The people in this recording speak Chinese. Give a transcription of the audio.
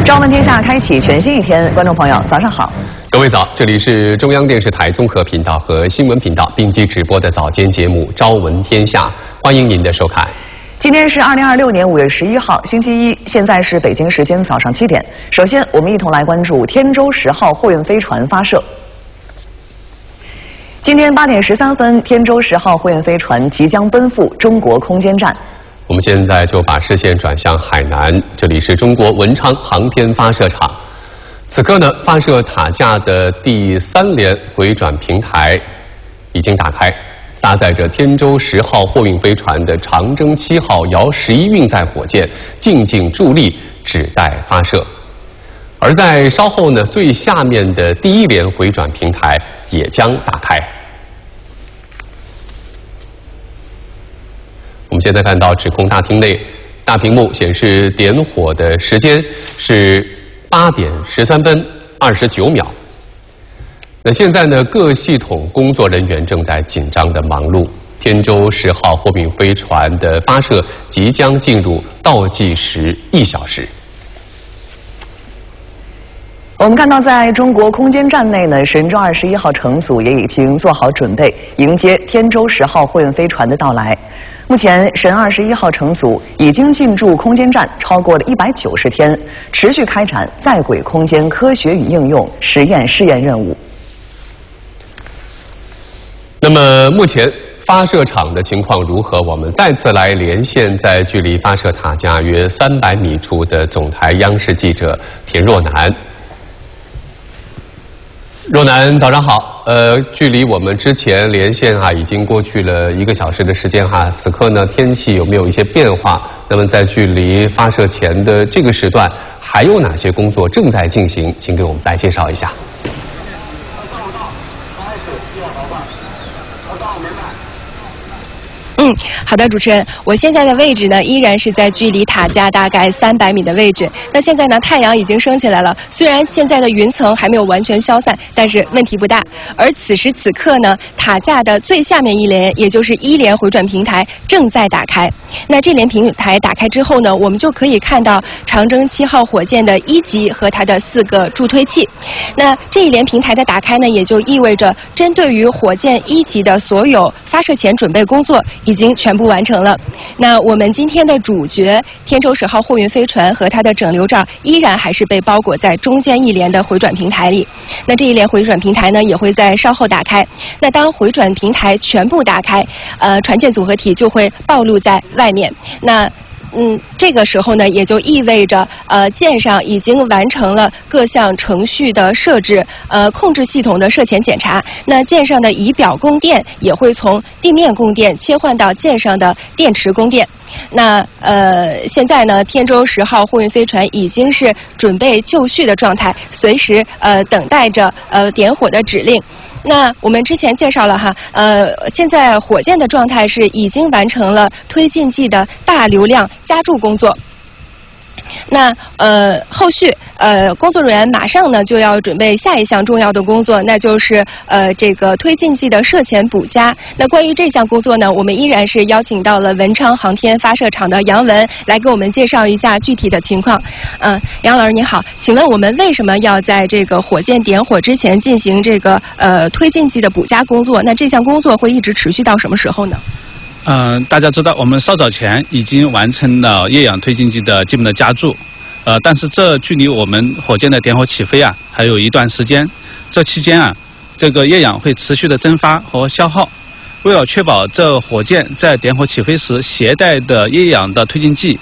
朝闻天下开启全新一天，观众朋友早上好， 各位早，这里是中央电视台综合频道和新闻频道并机直播的早间节目《朝闻天下》，欢迎您的收看。 今天是2026年5月11号，星期一，现在是北京时间早上7点。首先，我们一同来关注天舟10号货运飞船发射。今天8点13分，天舟10号货运飞船即将奔赴中国空间站。 我们现在就把视线转向海南，这里是中国文昌航天发射场。此刻呢，发射塔架的第3连回转平台已经打开，搭载着天舟10号货运飞船的长征7号遥11运载火箭静静伫立，只待发射。而在稍后呢，最下面的第1连回转平台也将打开。我们现在看到指控大厅内，大屏幕显示点火的时间是8点13分29秒。那现在呢，各系统工作人员正在紧张的忙碌。天舟10号货运飞船的发射即将进入倒计时1小时。 我们看到，在中国空间站内呢，神舟21号乘组也已经做好准备，迎接天舟10号货运飞船的到来。目前，神21号乘组已经进驻空间站超过了190天，持续开展在轨空间科学与应用实验试验任务。 那么，目前发射场的情况如何？我们再次来连线在距离发射塔架约300米处的总台央视记者田若楠。若楠，早上好。距离我们之前连线已经过去了1个小时的时间此刻呢，天气有没有一些变化？那么在距离发射前的这个时段，还有哪些工作正在进行？请给我们来介绍一下。 好的，主持人，我现在的位置呢，依然是在距离塔架大概300米的位置。那现在呢，太阳已经升起来了，虽然现在的云层还没有完全消散，但是问题不大。而此时此刻呢，塔架的最下面1连，也就是1连回转平台正在打开。那这连平台打开之后呢，我们就可以看到长征7号火箭的1级和它的4个助推器。那这一连平台的打开呢，也就意味着针对于火箭1级的所有发射前准备工作已经全部完成了。那我们今天的主角天舟10号货运飞船和它的整流罩依然还是被包裹在中间1连的回转平台里。那这1连回转平台呢，也会在稍后打开。那当回转平台全部打开，船舰组合体就会暴露在外面。那这个时候呢，也就意味着舰上已经完成了各项程序的设置，控制系统的涉前检查。那舰上的仪表供电也会从地面供电切换到舰上的电池供电。那现在呢，天舟10号货运飞船已经是准备就绪的状态，随时等待着点火的指令。那我们之前介绍了现在火箭的状态是已经完成了推进剂的大流量加注工作。那后续工作人员马上呢就要准备下一项重要的工作，那就是这个推进剂的涉前补加。那关于这项工作呢，我们依然是邀请到了文昌航天发射场的杨文来给我们介绍一下具体的情况。杨老师你好，请问我们为什么要在这个火箭点火之前进行这个推进剂的补加工作？那这项工作会一直持续到什么时候呢？ 大家知道我们稍早前已经完成了液氧推进剂的基本的加注，但是这距离我们火箭的点火起飞还有一段时间。这期间这个液氧会持续的蒸发和消耗。为了确保这火箭在点火起飞时携带的液氧的推进剂